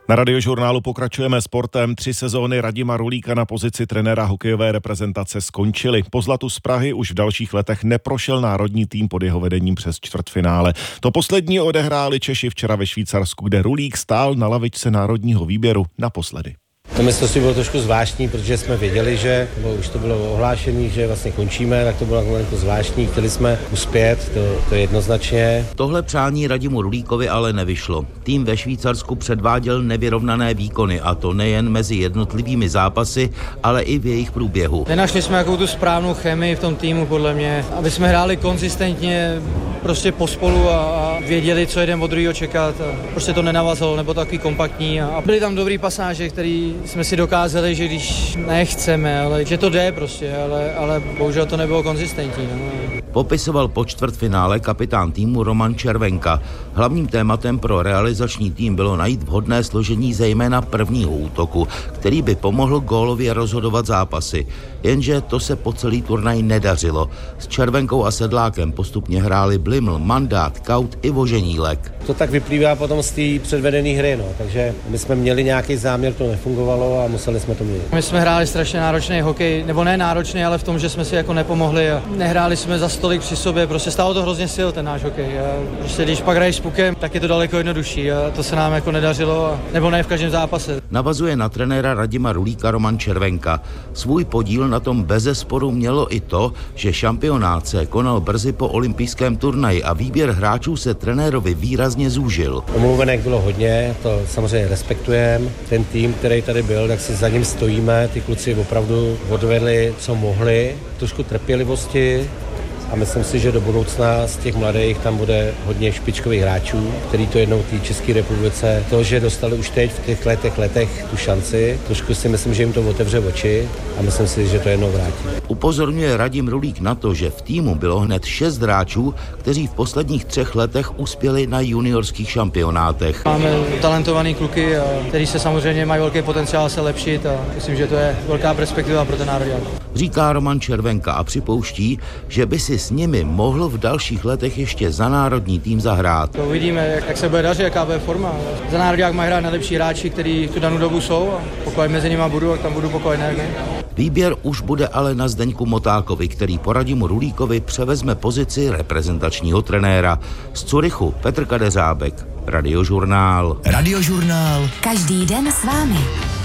Na Radiožurnálu pokračujeme sportem. 3 sezóny Radima Rulíka na pozici trenéra hokejové reprezentace skončily. Po zlatu z Prahy už v dalších letech neprošel národní tým pod jeho vedením přes čtvrtfinále. To poslední odehráli Češi včera ve Švýcarsku, kde Rulík stál na lavičce národního výběru naposledy. To mistrovství bylo trošku zvláštní, protože jsme věděli, že už to bylo ohlášené, že vlastně končíme, tak to bylo jako zvláštní, chtěli jsme uspět, to je jednoznačně. Tohle přání Radimu Rulíkovi ale nevyšlo. Tým ve Švýcarsku předváděl nevyrovnané výkony, a to nejen mezi jednotlivými zápasy, ale i v jejich průběhu. Nenašli jsme jakou tu správnou chemii v tom týmu, podle mě, aby jsme hráli konzistentně, prostě pospolu a věděli, co jeden od druhého čekat. Prostě to nenavazalo, nebo takový kompaktní a byly tam dobrý pasáže, který jsme si dokázali, že když nechceme, ale že to jde prostě, ale bohužel to nebylo konzistentní. No. Popisoval po čtvrtfinále kapitán týmu Roman Červenka. Hlavním tématem pro realizační tým bylo najít vhodné složení zejména prvního útoku, který by pomohl gólově rozhodovat zápasy. Jenže to se po celý turnaj nedařilo. S Červenkou a Sedlákem postupně hráli Bliml, Mandát, Kaut i Voženílek. To tak vyplývá potom z té předvedené hry, no. Takže my jsme měli nějaký záměr, to nefungovalo a museli jsme to měnit. My jsme hráli strašně náročný hokej, nebo ne náročný, ale v tom, že jsme si jako nepomohli a nehráli jsme za stolik při sobě, prostě stálo to hrozně sil ten náš hokej. A prostě když pak hraješ s pukem, tak je to daleko jednodušší a to se nám jako nedařilo, nebo ne v každém zápase. Navazuje na trenéra Radima Rulíka Roman Červenka. Svůj podíl na tom bezesporu mělo i to, že šampionát se konal brzy po olympijském turnaji a výběr hráčů se trenérovi výrazně zúžil. Omluvenek bylo hodně, to samozřejmě respektujeme. Ten tým, který tady byl, tak si za ním stojíme. Ty kluci opravdu odvedli, co mohli, trošku trpělivosti. A myslím si, že do budoucna z těch mladých tam bude hodně špičkových hráčů, který to jednou té České republice. To, že dostali už teď v těch letech tu šanci, trošku si myslím, že jim to otevře oči a myslím si, že to jednou vrátí. Upozorňuje Radim Rulík na to, že v týmu bylo hned 6 hráčů, kteří v posledních 3 letech uspěli na juniorských šampionátech. Máme talentovaný kluky, kteří se samozřejmě mají velký potenciál se lepšit a myslím, že to je velká perspektiva pro ten národák. Říká Roman Červenka a připouští, že by si s nimi mohl v dalších letech ještě za národní tým zahrát. To uvidíme, jak se bude dařit, jaká bude forma. Za národák mají hrát nejlepší hráči, kteří tu danou dobu jsou a pokud mezi nimi budu, tak tam budu, pokud ne. Výběr už bude ale na Zdeňku Motákovi, který po Radimu Rulíkovi převezme pozici reprezentačního trenéra. Z Curychu Petr Kadeřábek, Radiožurnál. Radiožurnál. Každý den s vámi.